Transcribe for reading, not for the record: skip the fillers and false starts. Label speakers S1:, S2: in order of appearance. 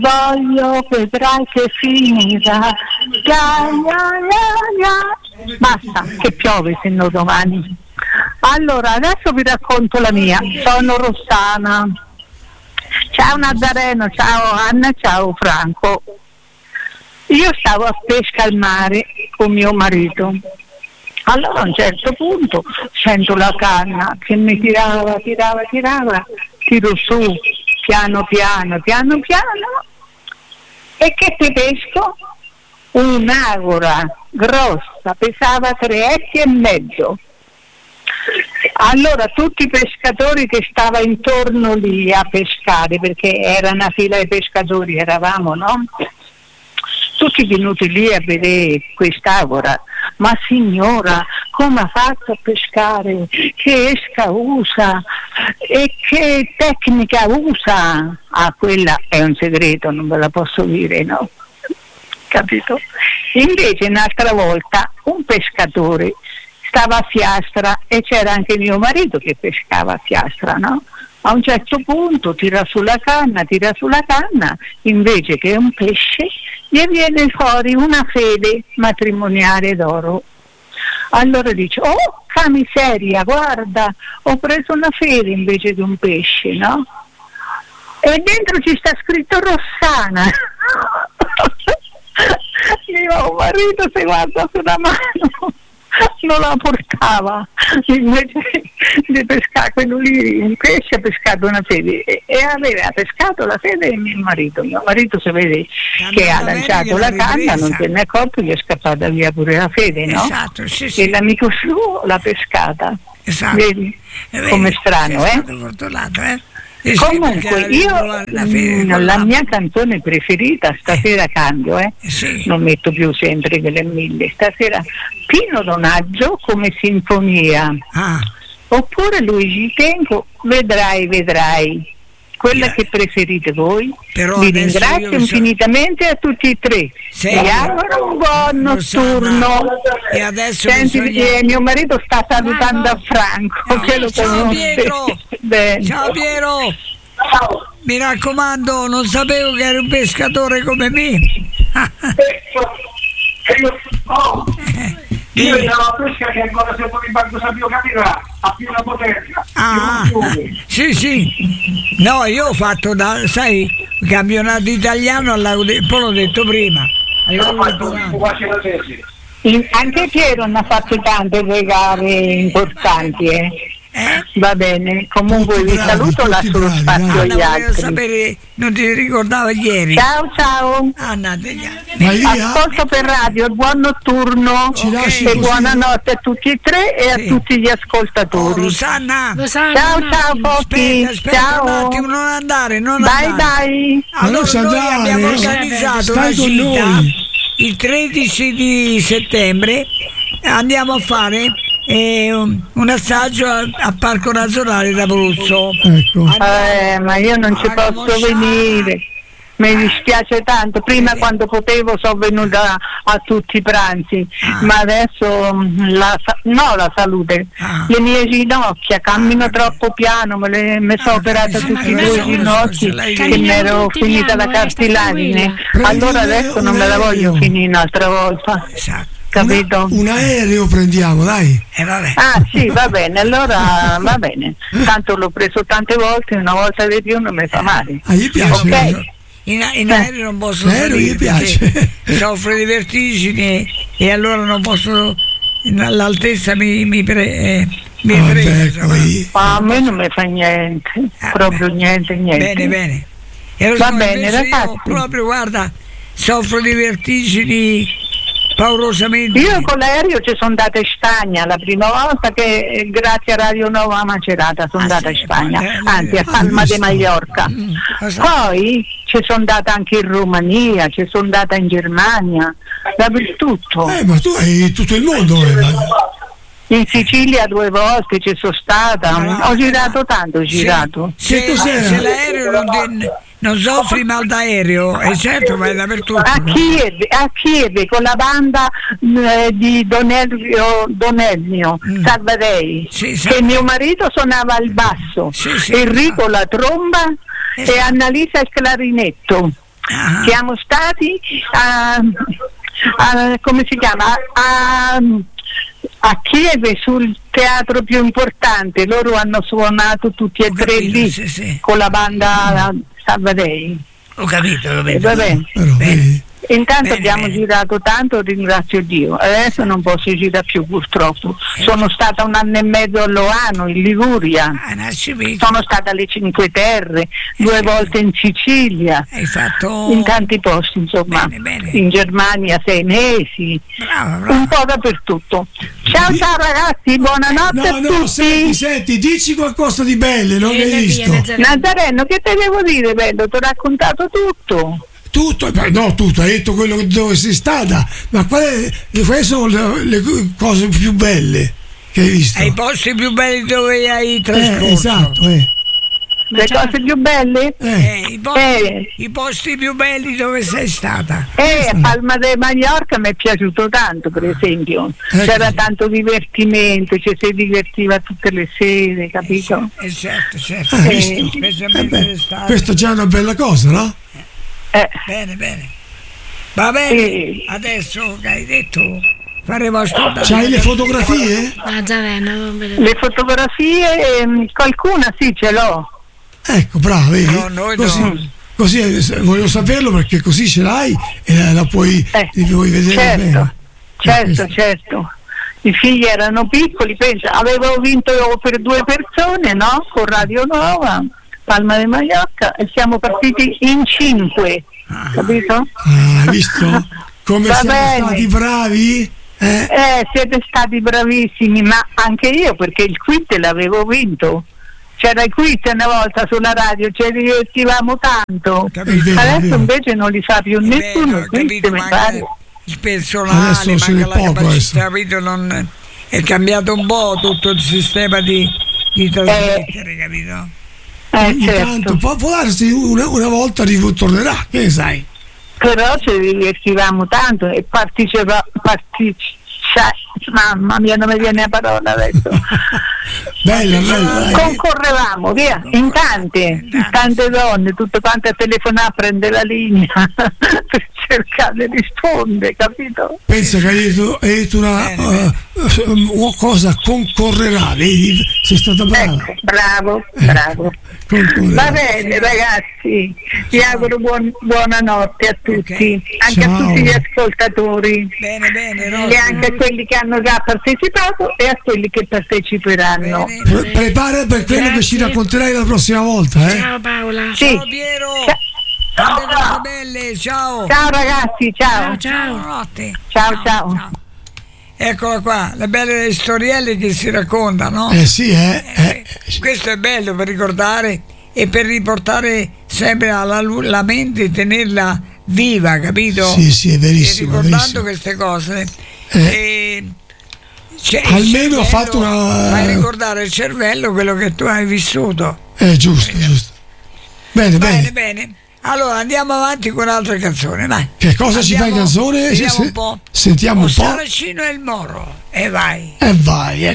S1: voglio, vedrai che finirà. Basta, che piove se no domani. Allora, adesso vi racconto la mia. Sono Rossana. Ciao Nazareno, ciao Anna, ciao Franco. Io stavo a pesca al mare con mio marito. Allora a un certo punto sento la canna che mi tirava, tiro su, piano piano, e che ti pesco? Un'agora grossa, pesava 3,5 etti. Allora tutti i pescatori che stavano intorno lì a pescare, perché era una fila di pescatori, eravamo, no? Tutti venuti lì a vedere quest'agora. Ma signora, come ha fatto a pescare? Che esca usa? E che tecnica usa? Ah, quella è un segreto, non ve la posso dire, no? Capito? Invece un'altra volta un pescatore stava a Fiastra e c'era anche mio marito che pescava a Fiastra, no? A un certo punto tira sulla canna, invece che un pesce gli viene fuori una fede matrimoniale d'oro. Allora dice, oh, che miseria, guarda, ho preso una fede invece di un pesce, no? E dentro ci sta scritto Rossana. Mio marito si guarda sulla mano, non la portava, invece di pescare quello lì, un pesce ha pescato una fede e aveva pescato la fede di mio marito si vede che ha lanciato la canna, non se ne è accorto, gli è scappata via pure la fede, no?
S2: Esatto, sì.
S1: E l'amico suo l'ha pescata,
S2: esatto.
S1: Vedi? Come strano,
S2: fortunato,
S1: Comunque io la mia canzone preferita stasera cambio, non metto più sempre delle mille, stasera Pino Donaggio come sinfonia, oppure Luigi Tenco, vedrai, quella che preferite voi.
S2: Però
S1: vi ringrazio infinitamente a tutti e tre, vi auguro un buon notturno.
S2: E adesso
S1: senti, mio marito sta salutando a Franco, che lo conosce bene.
S2: Ciao Piero, mi raccomando, non sapevo che eri un pescatore come me.
S3: Io andavo a pesca che ancora se poi in banco sapevo capirà a piena potenza.
S2: Sì. No, io ho fatto campionato italiano poi l'ho detto prima.
S1: Anche Piero ne ha fatto tante gare importanti, Va bene, comunque vi saluto, lascio lo spazio agli altri.
S2: Sapere, non ti ricordavo ieri.
S1: Ciao. Ascolto per radio, buon notturno e buonanotte a tutti e tre e a tutti gli ascoltatori.
S2: Rosanna.
S1: Ciao Pochi.
S2: Aspetta un attimo, non andare.
S1: Bye.
S2: Allora noi abbiamo organizzato una gita il 13 di settembre, andiamo a fare un assaggio al Parco Nazionale d'Abruzzo.
S1: Ecco. Ma io non ci posso venire, mi dispiace tanto. Prima quando potevo sono venuta a tutti i pranzi, ma adesso la salute, le mie ginocchia cammino troppo piano, mi sono operata tutti i due ginocchi che mi ero finita la cartilagine, allora adesso non me la voglio finire un'altra volta. Capito?
S4: Un aereo prendiamo, dai.
S2: Vabbè.
S1: Sì, va bene, allora va bene. Tanto l'ho preso tante volte, una volta di più non mi fa male.
S4: Gli piace?
S1: Ok.
S2: In aereo non posso salire,
S4: gli piace.
S2: Soffro di vertigini e allora non posso, l'altezza mi frega.
S1: A me non mi fa niente, proprio niente.
S2: Bene.
S1: Va bene, ragazzi.
S2: Proprio, guarda, soffro di vertigini paurosamente.
S1: Io con l'aereo ci sono andata in Spagna la prima volta, che grazie a Radio Nova Macerata sono andata in Spagna, anzi a Palma de Mallorca. Poi ci sono andata anche in Romania, ci sono andata in Germania, dappertutto.
S4: Ma tu hai tutto il mondo.
S1: In Sicilia 2 volte ci sono stata, ho girato tanto,
S2: Se l'aereo non soffri mal d'aereo, è certo, vai dappertutto.
S1: A Kiev con la banda di Donelmio Salvadei, che mio marito suonava il basso, Enrico la tromba e Annalisa il clarinetto. Siamo stati come si chiama? A Chieve, sul teatro più importante. Loro hanno suonato tutti e tre lì, sì. Con la banda Salvadei.
S2: Ho capito.
S1: Vabbè. Intanto abbiamo girato tanto, ringrazio Dio. Adesso non posso girare più, purtroppo. Sono stata 1 anno e mezzo a Loano, in Liguria. Sono stata alle Cinque Terre, 2 volte in Sicilia.
S2: Hai fatto
S1: in tanti posti, insomma.
S2: Bene.
S1: In Germania 6 mesi.
S2: Brava.
S1: Un po' dappertutto. Ciao ragazzi, buonanotte a tutti.
S4: Senti, dici qualcosa di bello, non hai visto?
S1: Nazareno, che te devo dire, bello? Ti ho raccontato tutto.
S4: Tutto, no, tutto, hai detto quello dove sei stata, ma quali sono le cose più belle che hai visto?
S2: I posti più belli dove hai trascorso.
S4: Esatto,
S1: Le cose più belle?
S2: I posti più belli dove sei stata?
S1: Palma de Mallorca mi è piaciuto tanto, per esempio. C'era tanto divertimento, ci si divertiva tutte le sere, capito?
S2: Certo.
S4: Questa è già una bella cosa, no?
S2: Bene. Va bene, adesso che hai detto faremo ascoltare.
S4: C'hai le fotografie?
S1: Le fotografie, qualcuna sì ce l'ho.
S4: Ecco, bravo, vedi? Così voglio saperlo, perché così ce l'hai e la puoi vedere bene.
S1: Certo. I figli erano piccoli, pensa, avevo vinto per 2 persone, no? Con Radio Nova, Palma de Mallorca, e siamo partiti in 5, capito?
S4: Hai visto come siamo stati bravi?
S1: Siete stati bravissimi, ma anche io, perché il quiz l'avevo vinto. C'era il quiz una volta sulla radio, ci divertivamo tanto. Adesso invece non li fa più nessuno, mi pare.
S2: Il personale,
S4: adesso
S2: manca la capacità,
S1: capito?
S2: È cambiato un po' tutto il sistema di trasmettere, capito?
S4: Intanto può darsi una volta tornerà, che ne sai?
S1: Però ci divertivamo tanto e mamma mia, non mi viene la parola adesso.
S4: Bella.
S1: Concorrevamo, via, in tante donne, tutte quante a telefonare a prendere la linea per cercare di rispondere, capito?
S4: Pensa che hai detto una cosa, concorrerà, vedi? Sei stata brava.
S1: Ecco, bravo. Va bene ragazzi, vi auguro buonanotte a tutti, anche a tutti gli ascoltatori.
S2: Bene,
S1: e anche a quelli che hanno già partecipato e a quelli che parteciperanno.
S4: Prepara per quello che ci racconterai la prossima volta.
S5: Ciao Paola.
S1: Sì.
S2: Ciao Piero. Tante cose belle, ciao.
S1: Ciao ragazzi, ciao.
S2: Ciao. Eccola qua, le belle storielle che si raccontano. Questo è bello per ricordare e per riportare sempre alla mente, tenerla viva, capito?
S4: Sì, è verissimo.
S2: E ricordando
S4: verissimo.
S2: queste cose.
S4: Almeno ho fatto
S2: fai ricordare il cervello quello che tu hai vissuto.
S4: Giusto.
S2: Bene. Allora andiamo avanti con un'altra canzone, vai.
S4: Che cosa ci fai in canzone?
S2: Vediamo un po'.
S4: Sentiamo un po'.
S2: Saracino e il Moro. E vai.